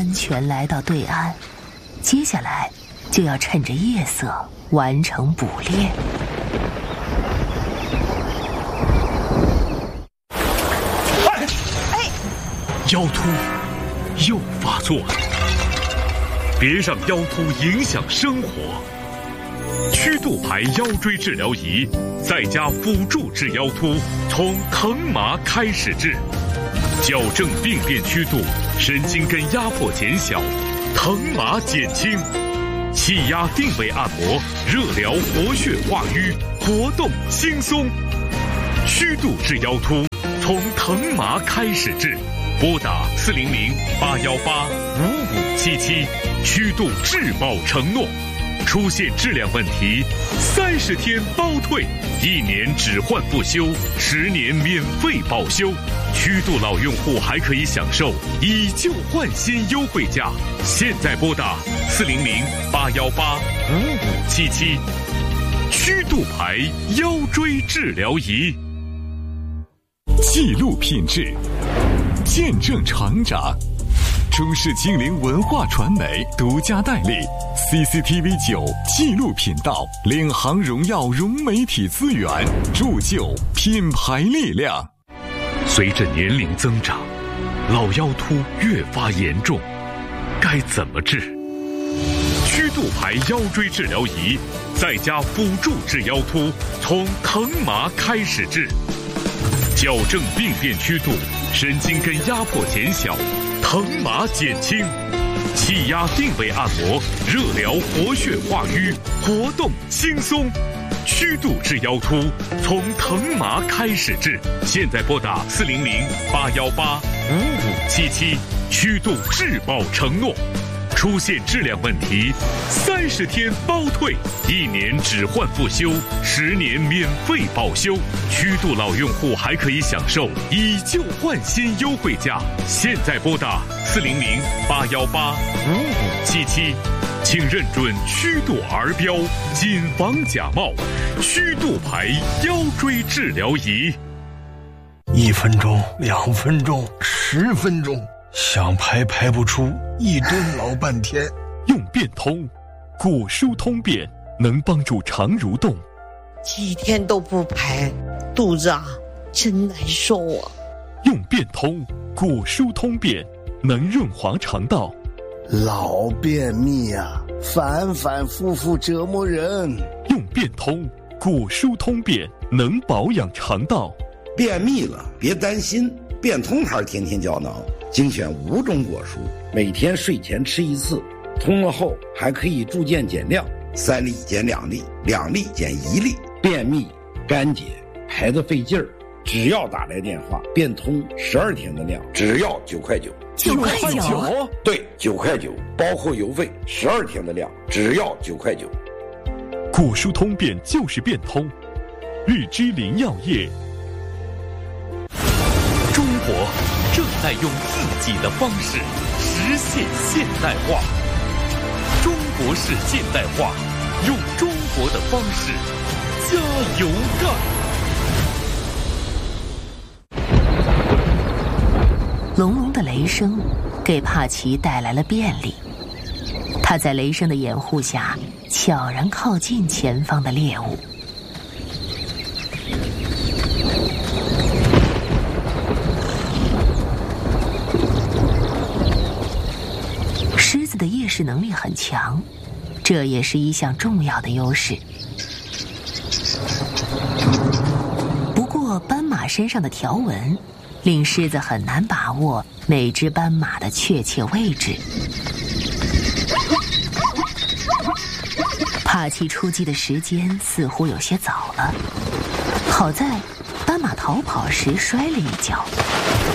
安全来到对岸，接下来就要趁着夜色完成捕猎。 妖秃又发作了，别让妖秃影响生活。驱肚牌腰椎治疗仪在家辅助治腰秃，从疼麻开始治，矫正病变曲度，神经根压迫减小，疼麻减轻，气压定位按摩，热疗活血化瘀，活动轻松。驱肚治腰秃，从疼麻开始治。拨打400-818-5577，驱肚质保承诺。出现质量问题，30天包退，1年只换不修，10年免费保修。驱肚老用户还可以享受以旧换新优惠价。现在拨打400-818-5577，驱肚牌腰椎治疗仪。 记录品质，见证成长。中视精灵文化传媒独家代理 CCTV9 记录频道，领航荣耀融媒体资源，铸就品牌力量。 随着年龄增长，老腰秃越发严重，该怎么治？驱肚牌腰椎治疗仪在家辅助治腰秃，从疼麻开始治，矫正病变曲度，神经根压迫减小，疼麻减轻，气压定位按摩，热疗活血化瘀，活动轻松。驱肚治腰秃，从疼麻开始治。现在拨打400-818-5577，驱肚质保承诺。出现质量问题，30天包退，1年只换不修，10年免费保修。驱肚老用户还可以享受以旧换新优惠价。现在拨打400-818-5577，请认准驱肚儿标，谨防假冒。驱肚牌腰椎治疗仪 ，1分钟、2分钟、10分钟。想排不出，一蹲老半天。 用变通，果舒通便能帮助肠蠕动。 几天都不排，肚子真难受啊。 用变通，果舒通便能润滑肠道。 老便秘反复复折磨人。 用变通，果舒通便能保养肠道。 便秘了别担心，变通牌天天胶囊精选5种果蔬，每天睡前吃1次，通了后还可以逐渐减量，3粒减2粒，2粒减1粒。便秘、干结、排得费劲儿，只要打来电话，变通12天的量，只要9块9。 9块9？ 对，9块9，包括邮费，12天的量，只要9块9。 果蔬通便就是变通，日之林药业。中国正在用自己的方式实现现代化。中国式现代化，用中国的方式加油干！ 隆隆的雷声给帕奇带来了便利，他在雷声的掩护下悄然靠近前方的猎物。狮子的夜视能力很强，这也是一项重要的优势。不过斑马身上的条纹令狮子很难把握每只斑马的确切位置。帕奇出击的时间似乎有些早了，好在斑马逃跑时摔了一跤，